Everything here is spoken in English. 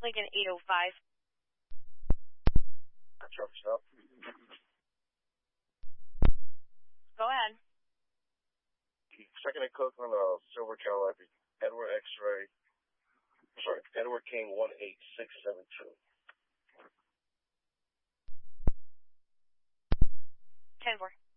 Lincoln 805. Truck stop. Go ahead. Second and Cook on Silver Cadillac, Edward King 18672. 10-4.